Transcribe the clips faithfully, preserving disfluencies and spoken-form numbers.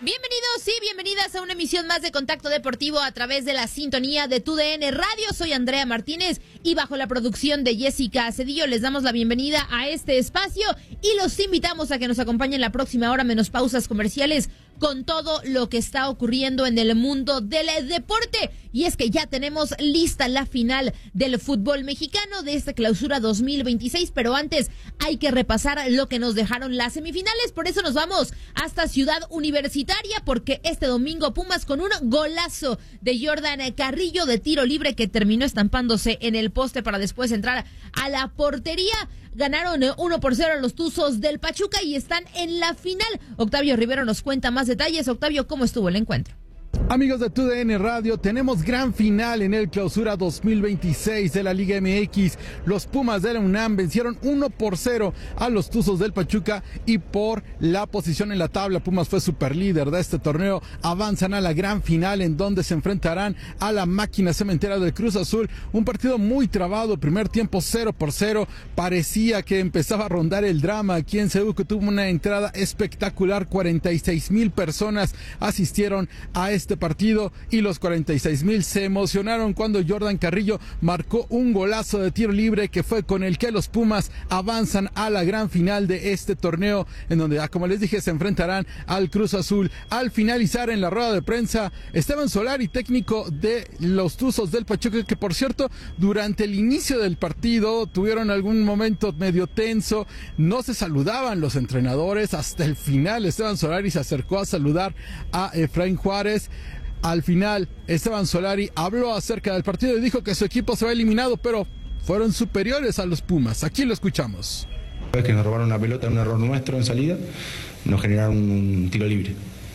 Bienvenidos y bienvenidas a una emisión más de Contacto Deportivo a través de la sintonía de T U D N Radio. Soy Andrea Martínez y bajo la producción de Jessica Cedillo les damos la bienvenida a este espacio y los invitamos a que nos acompañen la próxima hora menos pausas comerciales con todo lo que está ocurriendo en el mundo del deporte. Y es que ya tenemos lista la final del fútbol mexicano de esta clausura dos mil veintiséis, pero antes hay que repasar lo que nos dejaron las semifinales. Por eso nos vamos hasta Ciudad Universitaria, porque este domingo Pumas con un golazo de Jordan Carrillo de tiro libre que terminó estampándose en el poste para después entrar a la portería. Ganaron uno por cero a los Tuzos del Pachuca y están en la final. Octavio Rivero nos cuenta más detalles. Octavio, ¿cómo estuvo el encuentro? Amigos de T U D N Radio, tenemos gran final en el clausura dos mil veintiséis de la Liga M X. Los Pumas de la UNAM vencieron uno por cero a los Tuzos del Pachuca y por la posición en la tabla, Pumas fue superlíder de este torneo. Avanzan a la gran final en donde se enfrentarán a la máquina cementera del Cruz Azul. Un partido muy trabado, primer tiempo cero por cero. Parecía que empezaba a rondar el drama aquí en Seúl, que tuvo una entrada espectacular. cuarenta y seis mil personas asistieron a este partido y los cuarenta y seis mil se emocionaron cuando Jordan Carrillo marcó un golazo de tiro libre que fue con el que los Pumas avanzan a la gran final de este torneo, en donde, como les dije, se enfrentarán al Cruz Azul. Al finalizar en la rueda de prensa, Esteban Solari, técnico de los Tuzos del Pachuca, que por cierto, durante el inicio del partido tuvieron algún momento medio tenso, no se saludaban los entrenadores, hasta el final Esteban Solari se acercó a saludar a Efraín Juárez. Al final, Esteban Solari habló acerca del partido y dijo que su equipo se va eliminado, pero fueron superiores a los Pumas. Aquí lo escuchamos. Es que nos robaron una pelota, un error nuestro en salida, nos generaron un tiro libre.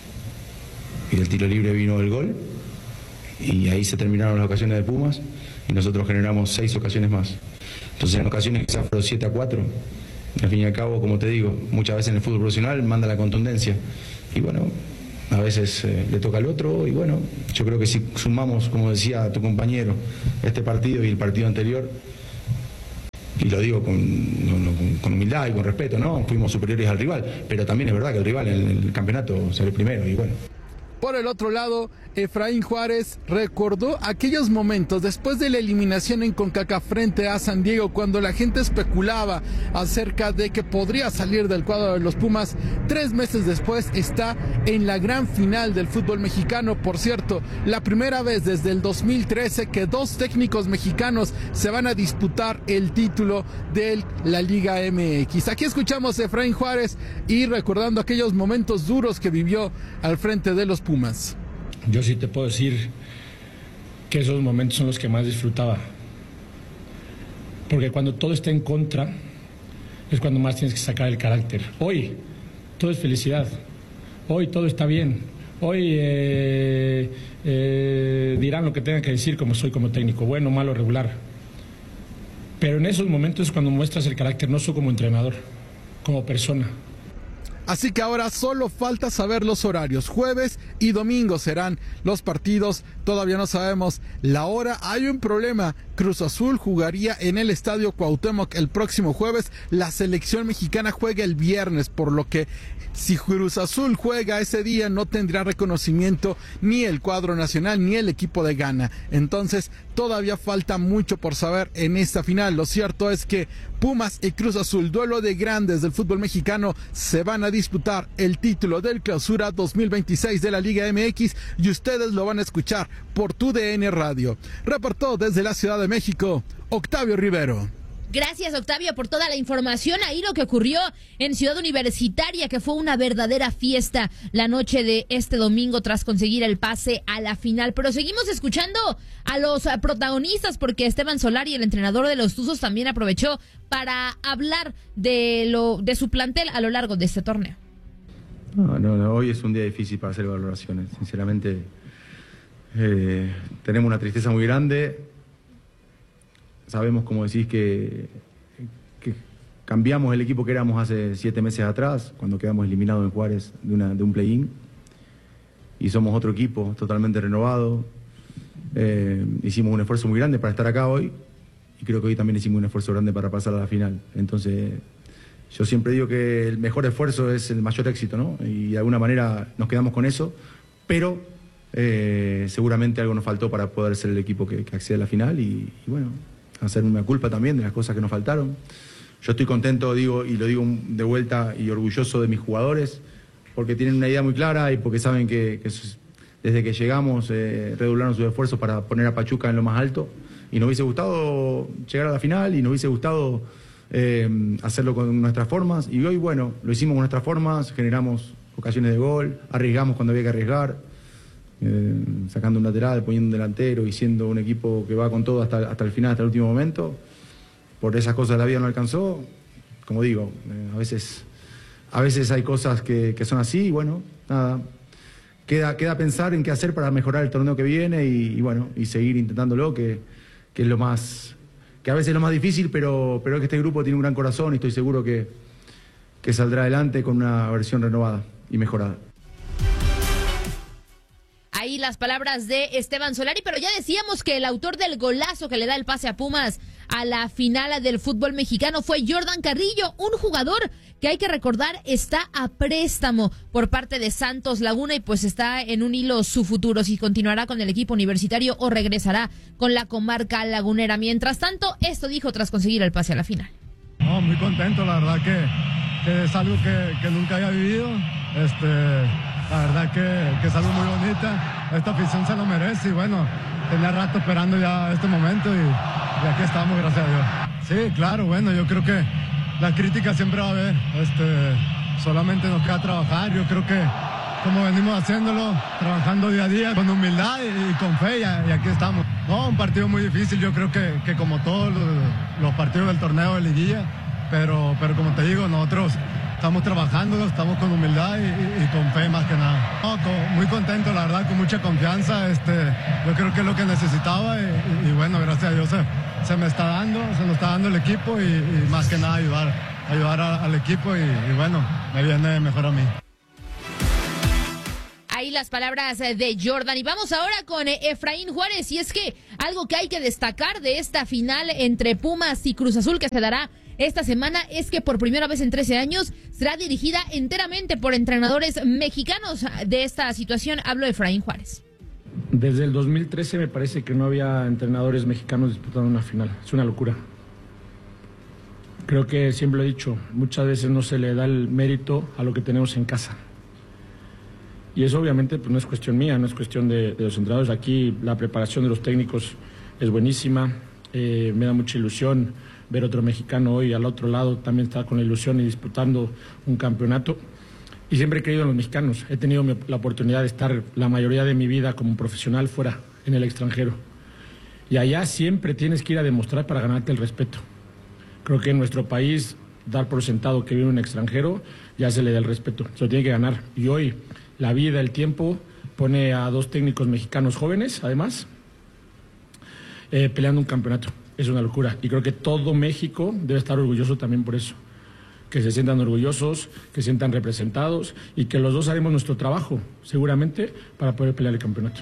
Y del tiro libre vino el gol, y ahí se terminaron las ocasiones de Pumas, y nosotros generamos seis ocasiones más. Entonces, en ocasiones quizás fueron siete a cuatro. Al fin y al cabo, como te digo, muchas veces en el fútbol profesional manda la contundencia. Y bueno, a veces eh, le toca al otro, y bueno, yo creo que si sumamos, como decía tu compañero, este partido y el partido anterior, y lo digo con, con, con humildad y con respeto, ¿no? Fuimos superiores al rival, pero también es verdad que el rival en el campeonato salió primero, y bueno. Por el otro lado, Efraín Juárez recordó aquellos momentos después de la eliminación en CONCACAF frente a San Diego, cuando la gente especulaba acerca de que podría salir del cuadro de los Pumas. Tres meses después está en la gran final del fútbol mexicano. Por cierto, la primera vez desde el dos mil trece que dos técnicos mexicanos se van a disputar el título de la Liga M X. Aquí escuchamos a Efraín Juárez y recordando aquellos momentos duros que vivió al frente de los Pumas. Yo sí te puedo decir que esos momentos son los que más disfrutaba, porque cuando todo está en contra es cuando más tienes que sacar el carácter. Hoy todo es felicidad, hoy todo está bien, hoy eh, eh, dirán lo que tengan que decir como soy como técnico, bueno, malo, regular, pero en esos momentos es cuando muestras el carácter, no solo como entrenador, como persona. Así que ahora solo falta saber los horarios. Jueves y domingo serán los partidos. Todavía no sabemos la hora. Hay un problema. Cruz Azul jugaría en el Estadio Cuauhtémoc el próximo jueves. La selección mexicana juega el viernes, por lo que si Cruz Azul juega ese día no tendrá reconocimiento ni el cuadro nacional ni el equipo de Ghana. Entonces todavía falta mucho por saber en esta final. Lo cierto es que Pumas y Cruz Azul, duelo de grandes del fútbol mexicano, se van a disputar el título del clausura dos mil veintiséis de la Liga M X y ustedes lo van a escuchar por T U D N Radio. Reportó desde la Ciudad de México, Octavio Rivero. Gracias, Octavio, por toda la información. Ahí lo que ocurrió en Ciudad Universitaria, que fue una verdadera fiesta la noche de este domingo tras conseguir el pase a la final. Pero seguimos escuchando a los protagonistas, porque Esteban Solari, el entrenador de los Tuzos, también aprovechó para hablar de lo de su plantel a lo largo de este torneo. No, no, no, hoy es un día difícil para hacer valoraciones. Sinceramente, eh, tenemos una tristeza muy grande. Sabemos, como decís, que, que cambiamos el equipo que éramos hace siete meses atrás, cuando quedamos eliminados en Juárez de, una, de un play-in, y somos otro equipo totalmente renovado. Eh, hicimos un esfuerzo muy grande para estar acá hoy, y creo que hoy también hicimos un esfuerzo grande para pasar a la final. Entonces, yo siempre digo que el mejor esfuerzo es el mayor éxito, ¿no? Y de alguna manera nos quedamos con eso, pero eh, seguramente algo nos faltó para poder ser el equipo que, que accede a la final y, y bueno, hacer una culpa también de las cosas que nos faltaron. Yo estoy contento, digo, y lo digo de vuelta, y orgulloso de mis jugadores, porque tienen una idea muy clara y porque saben que, que desde que llegamos eh, redoblaron sus esfuerzos para poner a Pachuca en lo más alto, y nos hubiese gustado llegar a la final y nos hubiese gustado Eh, hacerlo con nuestras formas, y hoy, bueno, lo hicimos con nuestras formas, generamos ocasiones de gol, arriesgamos cuando había que arriesgar, eh, sacando un lateral, poniendo un delantero y siendo un equipo que va con todo hasta, hasta el final, hasta el último momento. Por esas cosas la vida no alcanzó, como digo, eh, a veces a veces hay cosas que, que son así, y bueno, nada, queda, queda pensar en qué hacer para mejorar el torneo que viene y, y bueno, y seguir intentándolo, que, que es lo más... que a veces es lo más difícil, pero, pero es que este grupo tiene un gran corazón y estoy seguro que, que saldrá adelante con una versión renovada y mejorada. Ahí las palabras de Esteban Solari, pero ya decíamos que el autor del golazo que le da el pase a Pumas a la final del fútbol mexicano fue Jordan Carrillo, un jugador que hay que recordar está a préstamo por parte de Santos Laguna y pues está en un hilo su futuro, si continuará con el equipo universitario o regresará con la comarca lagunera. Mientras tanto, esto dijo tras conseguir el pase a la final. No, muy contento, la verdad que, que es algo que, que nunca había vivido, este, la verdad que, que es algo muy bonita, esta afición se lo merece y bueno, tenía rato esperando ya este momento y, y aquí estamos, gracias a Dios. Sí, claro, bueno, yo creo que la crítica siempre va a haber, este, solamente nos queda trabajar, yo creo que como venimos haciéndolo, trabajando día a día, con humildad y, y con fe, y, y aquí estamos. No, un partido muy difícil, yo creo que, que como todos los, los partidos del torneo de liguilla, pero, pero como te digo, nosotros estamos trabajando, estamos con humildad y, y, y con fe más que nada. No, con, muy contento, la verdad, con mucha confianza, este, yo creo que es lo que necesitaba y, y, y bueno, gracias a Dios se, se me está dando, se nos está dando el equipo y, y más que nada ayudar, ayudar a, al equipo y, y bueno, me viene mejor a mí. Ahí las palabras de Jordan. Y vamos ahora con Efraín Juárez. Y es que algo que hay que destacar de esta final entre Pumas y Cruz Azul que se dará esta semana es que por primera vez en trece años será dirigida enteramente por entrenadores mexicanos. De esta situación hablo de Efraín Juárez. Desde el dos mil trece me parece que no había entrenadores mexicanos disputando una final. Es una locura. Creo que siempre lo he dicho, muchas veces no se le da el mérito a lo que tenemos en casa. Y eso obviamente pues, no es cuestión mía, no es cuestión de, de los entrenadores. Aquí la preparación de los técnicos es buenísima, eh, me da mucha ilusión ver otro mexicano hoy al otro lado, también está con la ilusión y disputando un campeonato. Y siempre he creído en los mexicanos, he tenido mi, la oportunidad de estar la mayoría de mi vida como profesional fuera, en el extranjero. Y allá siempre tienes que ir a demostrar para ganarte el respeto. Creo que en nuestro país, dar por sentado que viene un extranjero, ya se le da el respeto, se lo tiene que ganar. Y hoy la vida, el tiempo, pone a dos técnicos mexicanos jóvenes, además, eh, peleando un campeonato. Es una locura. Y creo que todo México debe estar orgulloso también por eso. Que se sientan orgullosos, que se sientan representados y que los dos haremos nuestro trabajo, seguramente, para poder pelear el campeonato.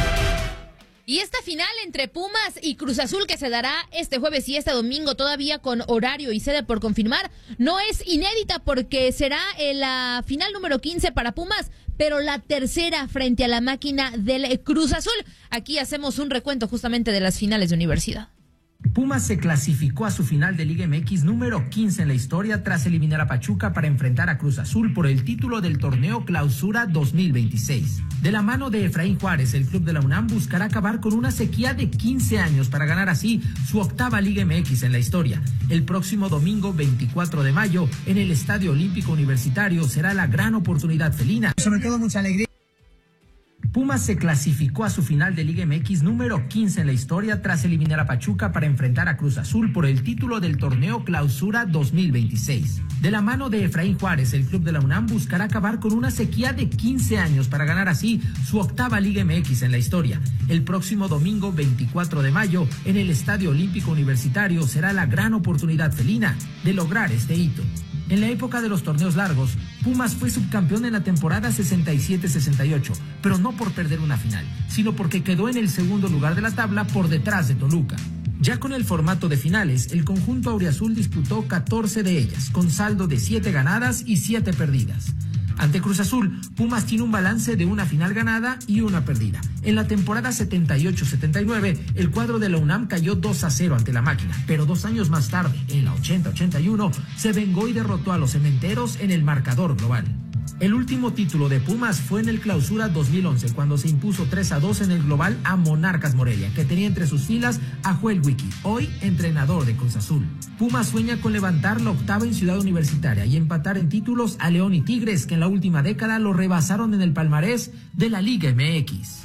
Y esta final entre Pumas y Cruz Azul que se dará este jueves y este domingo todavía con horario y sede por confirmar, no es inédita porque será la final número quince para Pumas, pero la tercera frente a la máquina del Cruz Azul. Aquí hacemos un recuento justamente de las finales de universidad. Pumas se clasificó a su final de Liga M X número quince en la historia tras eliminar a Pachuca para enfrentar a Cruz Azul por el título del torneo Clausura dos mil veintiséis. De la mano de Efraín Juárez, el club de la UNAM buscará acabar con una sequía de quince años para ganar así su octava Liga M X en la historia. El próximo domingo veinticuatro de mayo en el Estadio Olímpico Universitario será la gran oportunidad felina. Sobre todo mucha alegría. Pumas se clasificó a su final de Liga M X número quince en la historia tras eliminar a Pachuca para enfrentar a Cruz Azul por el título del torneo Clausura dos mil veintiséis. De la mano de Efraín Juárez, el club de la UNAM buscará acabar con una sequía de quince años para ganar así su octava Liga M X en la historia. El próximo domingo veinticuatro de mayo en el Estadio Olímpico Universitario será la gran oportunidad felina de lograr este hito. En la época de los torneos largos, Pumas fue subcampeón en la temporada sesenta y siete sesenta y ocho, pero no por perder una final, sino porque quedó en el segundo lugar de la tabla por detrás de Toluca. Ya con el formato de finales, el conjunto auriazul disputó catorce de ellas, con saldo de siete ganadas y siete perdidas. Ante Cruz Azul, Pumas tiene un balance de una final ganada y una perdida. En la temporada setenta y ocho setenta y nueve, el cuadro de la UNAM cayó dos a cero ante la Máquina, pero dos años más tarde, en la ochenta ochenta y uno, se vengó y derrotó a los Cementeros en el marcador global. El último título de Pumas fue en el Clausura dos mil once, cuando se impuso tres a dos en el global a Monarcas Morelia, que tenía entre sus filas a Joel Wiki, hoy entrenador de Cruz Azul. Pumas sueña con levantar la octava en Ciudad Universitaria y empatar en títulos a León y Tigres, que en la última década lo rebasaron en el palmarés de la Liga M X.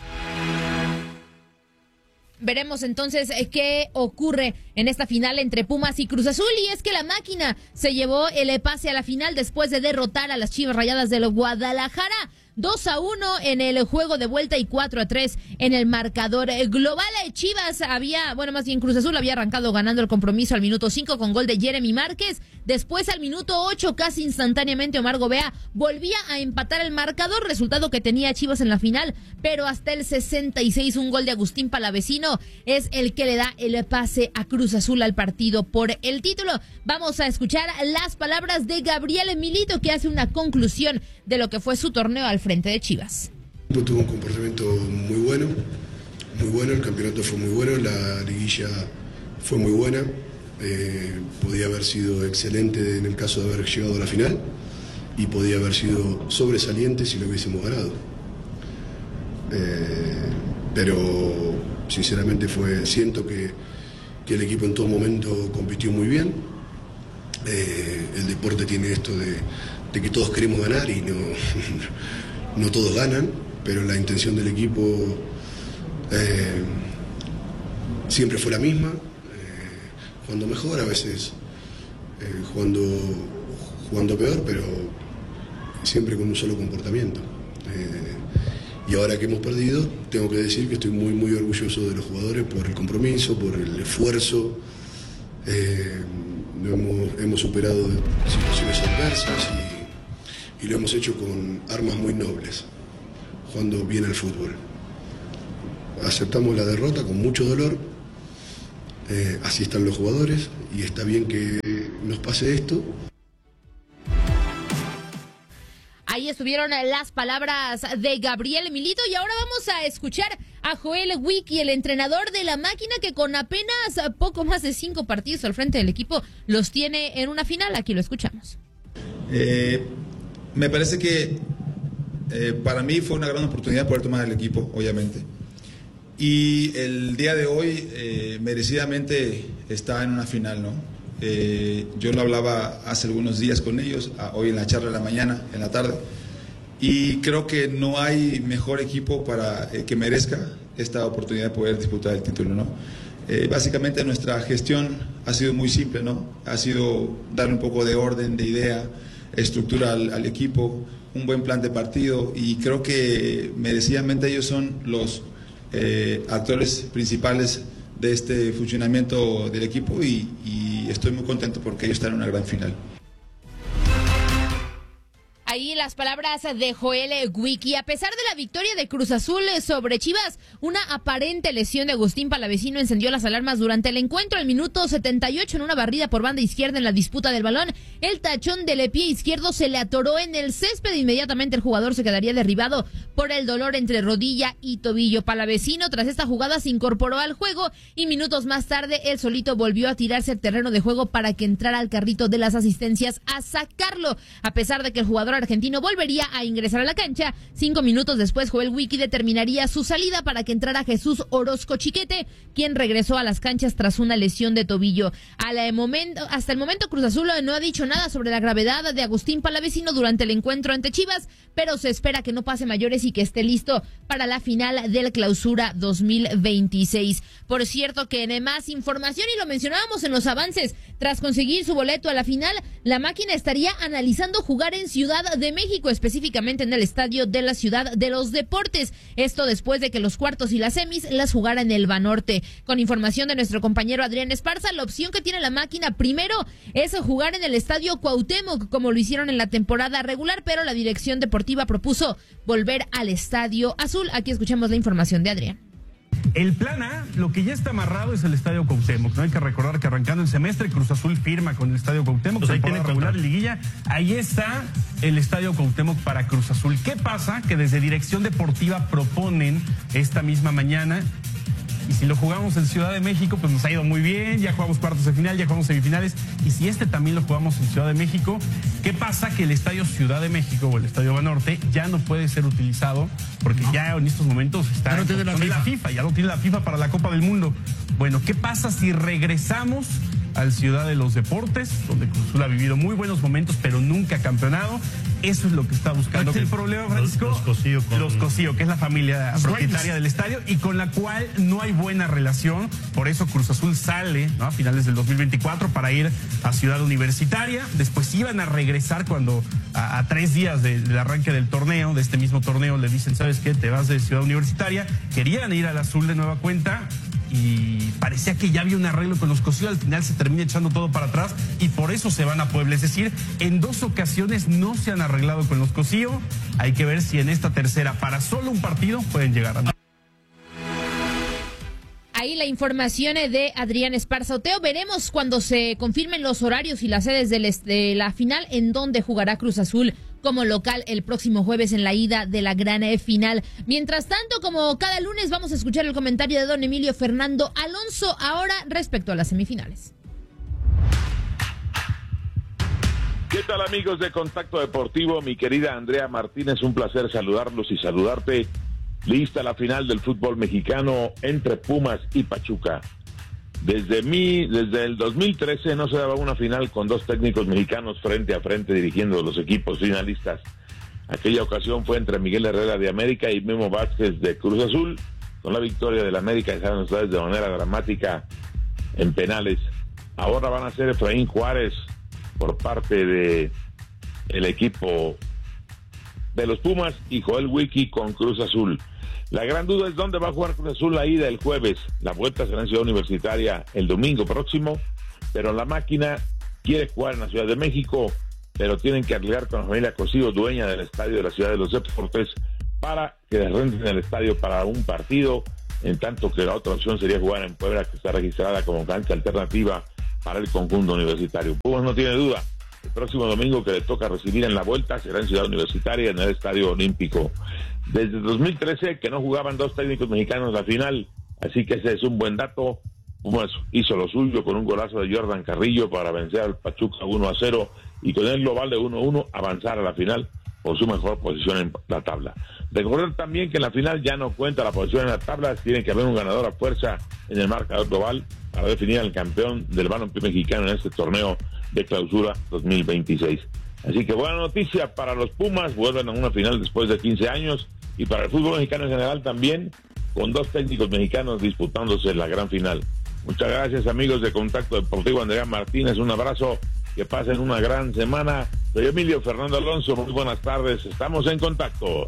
Veremos entonces qué ocurre en esta final entre Pumas y Cruz Azul, y es que la Máquina se llevó el pase a la final después de derrotar a las Chivas Rayadas del Guadalajara dos a uno en el juego de vuelta y cuatro a tres en el marcador global. Chivas había, bueno, más bien Cruz Azul había arrancado ganando el compromiso al minuto cinco con gol de Jeremy Márquez. Después al minuto ocho, casi instantáneamente, Omar Gobea volvía a empatar el marcador, resultado que tenía Chivas en la final, pero hasta el sesenta y seis un gol de Agustín Palavecino es el que le da el pase a Cruz Azul al partido por el título. Vamos a escuchar las palabras de Gabriel Milito, que hace una conclusión de lo que fue su torneo al frente de Chivas. Tuvo un comportamiento muy bueno, muy bueno, el campeonato fue muy bueno, la liguilla fue muy buena, eh, podía haber sido excelente en el caso de haber llegado a la final y podía haber sido sobresaliente si lo hubiésemos ganado. Eh, pero sinceramente fue, siento que, que el equipo en todo momento compitió muy bien. Eh, el deporte tiene esto de, de que todos queremos ganar y no... No todos ganan, pero la intención del equipo eh, siempre fue la misma, eh, jugando mejor, a veces eh, jugando, jugando peor, pero siempre con un solo comportamiento. Eh, y ahora que hemos perdido, tengo que decir que estoy muy, muy orgulloso de los jugadores por el compromiso, por el esfuerzo. Eh, hemos, hemos superado situaciones adversas y y lo hemos hecho con armas muy nobles, jugando bien al fútbol. Aceptamos la derrota con mucho dolor, eh, así están los jugadores y está bien que nos pase esto. Ahí estuvieron las palabras de Gabriel Milito y ahora vamos a escuchar a Joel Wiki, el entrenador de la Máquina, que con apenas poco más de cinco partidos al frente del equipo los tiene en una final. Aquí lo escuchamos. Eh... Me parece que eh, para mí fue una gran oportunidad poder tomar el equipo, obviamente. Y el día de hoy eh, merecidamente está en una final, ¿no? Eh, yo lo hablaba hace algunos días con ellos, a, hoy en la charla de la mañana, en la tarde. Y creo que no hay mejor equipo para eh, que merezca esta oportunidad de poder disputar el título, ¿no? Eh, básicamente nuestra gestión ha sido muy simple, ¿no? Ha sido darle un poco de orden, de idea, estructura al, al equipo, un buen plan de partido, y creo que merecidamente ellos son los eh, actores principales de este funcionamiento del equipo y, y estoy muy contento porque ellos están en una gran final. Ahí las palabras de Joel Wiki. A pesar de la victoria de Cruz Azul sobre Chivas, una aparente lesión de Agustín Palavecino encendió las alarmas durante el encuentro. Al minuto setenta y ocho, en una barrida por banda izquierda en la disputa del balón, el tachón del pie izquierdo se le atoró en el césped. Inmediatamente el jugador se quedaría derribado por el dolor entre rodilla y tobillo. Palavecino, tras esta jugada, se incorporó al juego y minutos más tarde él solito volvió a tirarse al terreno de juego para que entrara al carrito de las asistencias a sacarlo. A pesar de que el jugador argentino volvería a ingresar a la cancha, cinco minutos después Joel Wiki determinaría su salida para que entrara Jesús Orozco Chiquete, quien regresó a las canchas tras una lesión de tobillo. Al momento, hasta el momento Cruz Azul no ha dicho nada sobre la gravedad de Agustín Palavecino durante el encuentro ante Chivas, pero se espera que no pase mayores y que esté listo para la final del Clausura dos mil veintiséis. Por cierto, que en más información, y lo mencionábamos en los avances, tras conseguir su boleto a la final, la Máquina estaría analizando jugar en Ciudad de México, específicamente en el Estadio de la Ciudad de los Deportes. Esto después de que los cuartos y las semis las jugara en el Banorte. Con información de nuestro compañero Adrián Esparza, la opción que tiene la Máquina primero es jugar en el Estadio Cuauhtémoc, como lo hicieron en la temporada regular, pero la dirección deportiva propuso volver al Estadio Azul. Aquí escuchamos la información de Adrián. El plan A, lo que ya está amarrado es el Estadio Cuauhtémoc. No hay que recordar que arrancando el semestre, Cruz Azul firma con el Estadio Cuauhtémoc. Pues ahí tiene regular liguilla. Ahí está el Estadio Cuauhtémoc para Cruz Azul. ¿Qué pasa? Que desde Dirección Deportiva proponen esta misma mañana. Y si lo jugamos en Ciudad de México, pues nos ha ido muy bien, ya jugamos cuartos de final, ya jugamos semifinales. Y si este también lo jugamos en Ciudad de México, ¿qué pasa? Que el Estadio Ciudad de México o el Estadio Banorte ya no puede ser utilizado porque no. ya en estos momentos está ya no tiene la, la FIFA, ya no tiene la FIFA para la Copa del Mundo. Bueno, ¿qué pasa si regresamos al Ciudad de los Deportes, donde Cruz Azul ha vivido muy buenos momentos, pero nunca ha campeonado? Eso es lo que está buscando. ¿Cuál es el problema, Francisco? Los, los Cosío. Con... Los Cosío, que es la familia propietaria del estadio y con la cual no hay buena relación. Por eso Cruz Azul sale, ¿no?, a finales del dos mil veinticuatro para ir a Ciudad Universitaria. Después iban a regresar cuando a, a tres días de, del arranque del torneo, de este mismo torneo, le dicen, ¿sabes qué? Te vas de Ciudad Universitaria. Querían ir al Azul de nueva cuenta y parecía que ya había un arreglo con los Cosío. Al final se termina echando todo para atrás y por eso se van a Puebla. Es decir, en dos ocasiones no se han arreglado con los Cosío. Hay que ver si en esta tercera, para solo un partido, pueden llegar a... Ahí la información de Adrián Esparza. Oteo, veremos cuando se confirmen los horarios y las sedes del de la final en donde jugará Cruz Azul como local el próximo jueves en la ida de la gran final. Mientras tanto, como cada lunes, vamos a escuchar el comentario de don Emilio Fernando Alonso ahora respecto a las semifinales. ¿Qué tal, amigos de Contacto Deportivo? Mi querida Andrea Martínez, un placer saludarlos y saludarte. Lista la final del fútbol mexicano entre Pumas y Pachuca. Desde mí, desde el dos mil trece no se daba una final con dos técnicos mexicanos frente a frente dirigiendo los equipos finalistas. Aquella ocasión fue entre Miguel Herrera de América y Memo Vázquez de Cruz Azul, con la victoria del América dejaron ustedes de manera dramática en penales. Ahora van a ser Efraín Juárez por parte de el equipo de los Pumas y Joel Wiki con Cruz Azul. La gran duda es dónde va a jugar Cruz Azul la ida el jueves. La vuelta será en Ciudad Universitaria el domingo próximo, pero la máquina quiere jugar en la Ciudad de México, pero tienen que arreglar con la familia Cosío, dueña del estadio de la Ciudad de los Deportes, para que les renten el estadio para un partido, en tanto que la otra opción sería jugar en Puebla, que está registrada como cancha alternativa para el conjunto universitario. Pumas no tiene duda. El próximo domingo que le toca recibir en la vuelta será en Ciudad Universitaria, en el Estadio Olímpico. Desde dos mil trece que no jugaban dos técnicos mexicanos la final, así que ese es un buen dato. Pumas hizo lo suyo con un golazo de Jordan Carrillo para vencer al Pachuca uno a cero y con el global de uno a uno avanzar a la final por su mejor posición en la tabla. Recordar también que en la final ya no cuenta la posición en la tabla, tiene que haber un ganador a fuerza en el marcador global para definir al campeón del balompié mexicano en este torneo de clausura dos mil veintiséis. Así que buena noticia para los Pumas, vuelven a una final después de quince años, y para el fútbol mexicano en general también, con dos técnicos mexicanos disputándose la gran final. Muchas gracias, amigos de Contacto Deportivo. Andrea Martínez, un abrazo, que pasen una gran semana. Soy Emilio Fernando Alonso, muy buenas tardes, estamos en contacto.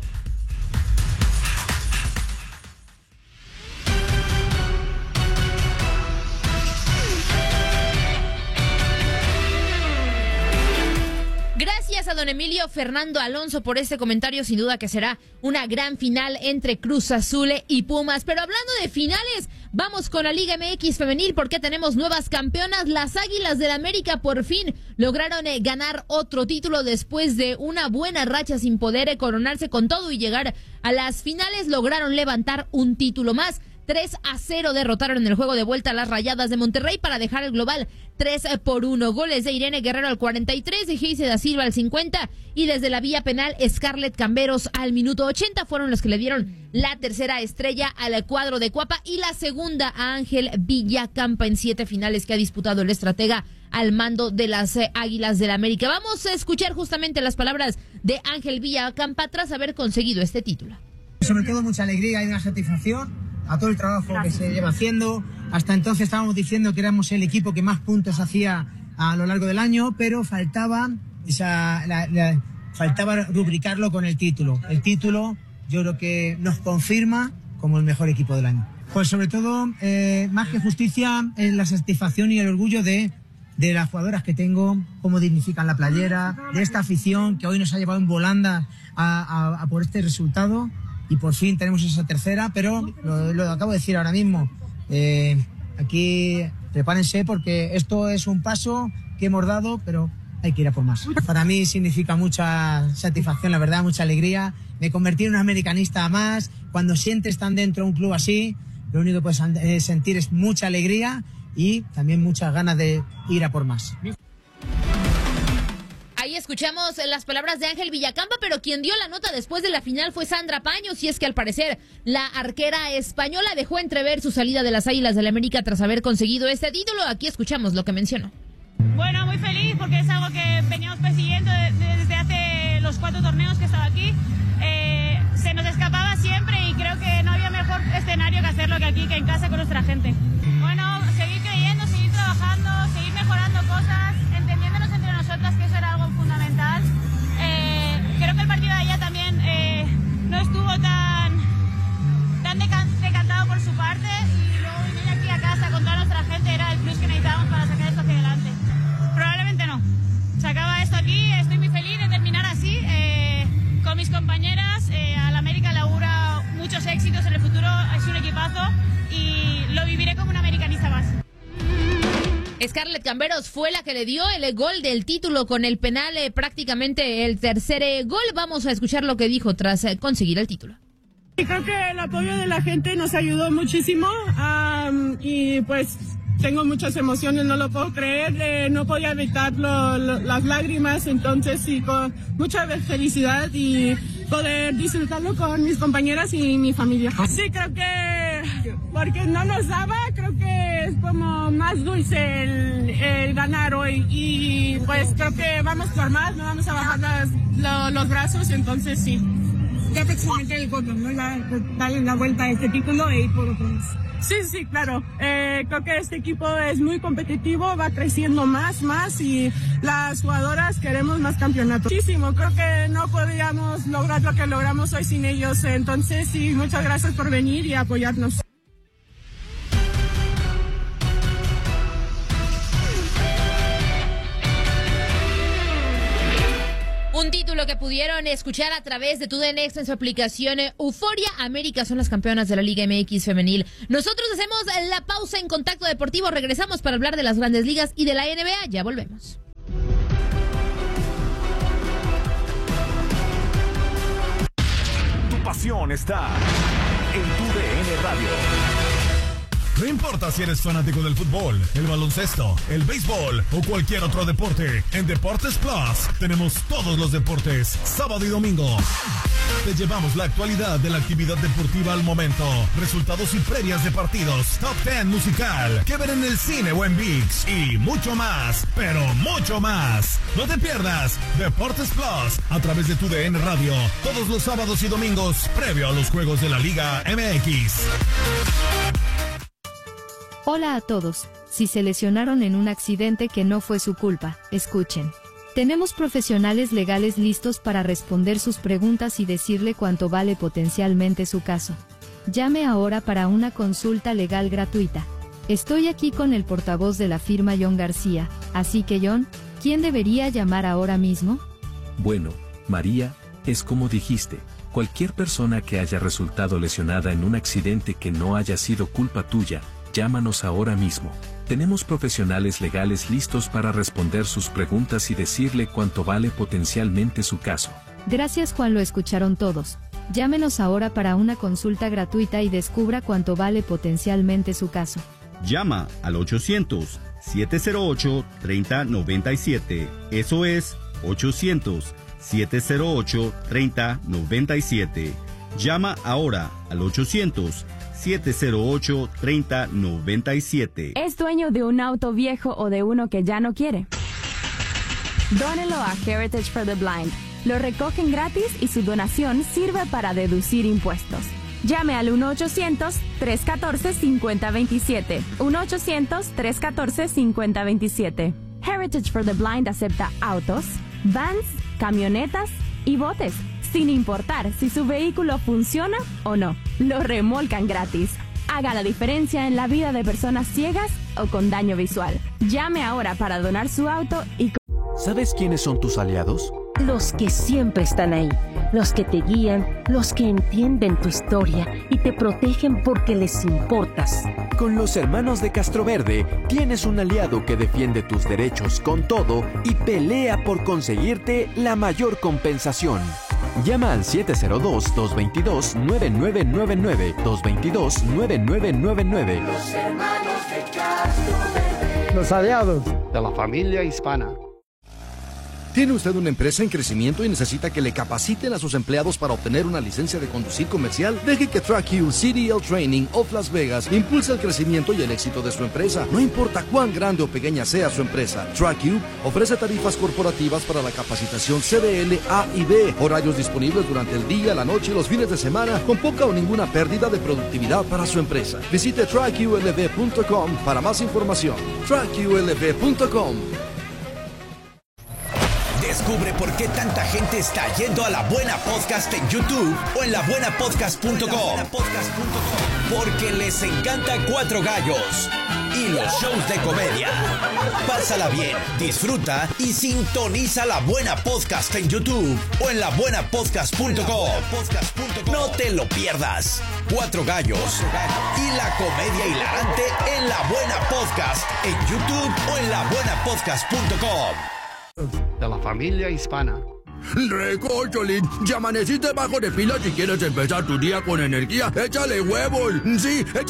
Gracias a don Emilio Fernando Alonso por este comentario. Sin duda que será una gran final entre Cruz Azul y Pumas. Pero hablando de finales, vamos con la Liga M X femenil porque tenemos nuevas campeonas. Las Águilas del América por fin lograron eh, ganar otro título después de una buena racha sin poder eh, coronarse con todo y llegar a las finales. Lograron levantar un título más. tres a cero derrotaron en el juego de vuelta a las Rayadas de Monterrey para dejar el global tres por uno. Goles de Irene Guerrero al cuarenta y tres, de Geise da Silva al cincuenta y desde la vía penal Scarlett Camberos al minuto ochenta fueron los que le dieron la tercera estrella al cuadro de Cuapa y la segunda a Ángel Villacampa en siete finales que ha disputado el estratega al mando de las eh, Águilas del América. Vamos a escuchar justamente las palabras de Ángel Villacampa tras haber conseguido este título. Sobre todo mucha alegría y una satisfacción a todo el trabajo que se lleva haciendo. Hasta entonces estábamos diciendo que éramos el equipo que más puntos hacía a lo largo del año, pero faltaba esa, la, la, faltaba rubricarlo con el título. El título yo creo que nos confirma como el mejor equipo del año. Pues sobre todo, eh, más que justicia, es la satisfacción y el orgullo de, de las jugadoras que tengo, cómo dignifican la playera, de esta afición que hoy nos ha llevado en volanda a, a, a por este resultado. y por fin tenemos esa tercera, pero lo, lo acabo de decir ahora mismo. Eh, aquí prepárense porque esto es un paso que hemos dado, pero hay que ir a por más. Para mí significa mucha satisfacción, la verdad, mucha alegría. Me convertí en un americanista más. Cuando sientes tan dentro de un club así, lo único que puedes sentir es mucha alegría y también muchas ganas de ir a por más. Ahí escuchamos las palabras de Ángel Villacampa, pero quien dio la nota después de la final fue Sandra Paños, y es que al parecer la arquera española dejó entrever su salida de las Águilas del la América tras haber conseguido este título. Aquí escuchamos lo que mencionó. Bueno, muy feliz porque es algo que veníamos persiguiendo desde hace los cuatro torneos que estaba aquí. Eh, se nos escapaba siempre y creo que no había mejor escenario que hacerlo que aquí, que en casa con nuestra gente. Bueno, seguir creyendo, seguir trabajando, seguir mejorando cosas, entendiéndonos entre nosotras, que eso era algo fundamental. Eh, creo que el partido de allá también eh, no estuvo tan, tan decan- decantado por su parte, y luego venir aquí a casa con toda nuestra gente era el plus que necesitábamos para sacar esto hacia adelante. Probablemente no. Se acaba esto aquí, estoy muy feliz de terminar así. Eh, con mis compañeras, eh, al América le auguro muchos éxitos en el futuro, es un equipazo y lo viviré como una americanista más. Scarlett Camberos fue la que le dio el gol del título con el penal, eh, prácticamente el tercer eh, gol. Vamos a escuchar lo que dijo tras eh, conseguir el título. Y creo que el apoyo de la gente nos ayudó muchísimo, um, y pues tengo muchas emociones, no lo puedo creer, eh, no podía evitar lo, lo, las lágrimas, entonces sí, con mucha felicidad y poder disfrutarlo con mis compañeras y mi familia. Sí, creo que porque no nos daba, creo que es como más dulce el, el ganar hoy, y pues creo que vamos por más, no vamos a bajar las, lo, los brazos, entonces sí. Ya próximamente el gol, ¿no? Ya, darle la vuelta a este título e ir por otro más. Sí, sí, claro. Eh, creo que este equipo es muy competitivo, va creciendo más, más, y las jugadoras queremos más campeonatos. Muchísimo, creo que no podríamos lograr lo que logramos hoy sin ellos. Entonces, sí, muchas gracias por venir y apoyarnos. Un título que pudieron escuchar a través de TUDN Extra en su aplicación Euforia. América son las campeonas de la Liga M X femenil. Nosotros hacemos la pausa en Contacto Deportivo. Regresamos para hablar de las grandes ligas y de la N B A. Ya volvemos. Tu pasión está en TUDN Radio. No importa si eres fanático del fútbol, el baloncesto, el béisbol o cualquier otro deporte, en Deportes Plus tenemos todos los deportes, sábado y domingo. Te llevamos la actualidad de la actividad deportiva al momento, resultados y previas de partidos, top diez musical, que ver en el cine o en ViX y mucho más, pero mucho más. No te pierdas Deportes Plus a través de TUDN Radio, todos los sábados y domingos, previo a los juegos de la Liga M X. Hola a todos, si se lesionaron en un accidente que no fue su culpa, escuchen. Tenemos profesionales legales listos para responder sus preguntas y decirle cuánto vale potencialmente su caso. Llame ahora para una consulta legal gratuita. Estoy aquí con el portavoz de la firma John García, así que John, ¿quién debería llamar ahora mismo? Bueno, María, es como dijiste, cualquier persona que haya resultado lesionada en un accidente que no haya sido culpa tuya, llámanos ahora mismo. Tenemos profesionales legales listos para responder sus preguntas y decirle cuánto vale potencialmente su caso. Gracias, Juan, lo escucharon todos. Llámenos ahora para una consulta gratuita y descubra cuánto vale potencialmente su caso. Llama al ochocientos, siete cero ocho, tres cero nueve siete. Eso es ochocientos, siete cero ocho, tres cero nueve siete. Llama ahora al ochocientos, siete cero ocho, tres cero nueve siete. ¿Es dueño de un auto viejo o de uno que ya no quiere? Dónelo a Heritage for the Blind. Lo recogen gratis y su donación sirve para deducir impuestos. Llame al uno ochocientos, tres uno cuatro, cinco cero dos siete. uno ochocientos, tres uno cuatro, cinco cero dos siete. Heritage for the Blind acepta autos, vans, camionetas y botes, sin importar si su vehículo funciona o no. Lo remolcan gratis. Haga la diferencia en la vida de personas ciegas o con daño visual. Llame ahora para donar su auto y... ¿Sabes quiénes son tus aliados? los que siempre están ahí, los que te guían, los que entienden tu historia y te protegen porque les importas. Con los hermanos de Castroverde tienes un aliado que defiende tus derechos con todo y pelea por conseguirte la mayor compensación. Llama al siete cero dos, dos dos dos, nueve nueve nueve nueve, dos dos dos, nueve nueve nueve nueve. Los hermanos de Castroverde. Los aliados de la familia hispana. ¿Tiene usted una empresa en crecimiento y necesita que le capaciten a sus empleados para obtener una licencia de conducir comercial? Deje que TrackU C D L Training of Las Vegas impulse el crecimiento y el éxito de su empresa. No importa cuán grande o pequeña sea su empresa, TrackU ofrece tarifas corporativas para la capacitación C D L A y B, horarios disponibles durante el día, la noche y los fines de semana, con poca o ninguna pérdida de productividad para su empresa. Visite track U L V punto com para más información. track U L V punto com. Descubre por qué tanta gente está yendo a La Buena Podcast en YouTube o en la buena podcast punto com. Porque les encanta Cuatro Gallos y los shows de comedia. Pásala bien, disfruta y sintoniza La Buena Podcast en YouTube o en la buena podcast punto com. No te lo pierdas. Cuatro Gallos y la comedia hilarante en La Buena Podcast en YouTube o en la buena podcast punto com. De la familia hispana. Recocholín, ya amaneciste bajo de pilas y quieres empezar tu día con energía. Échale huevos. Sí, échale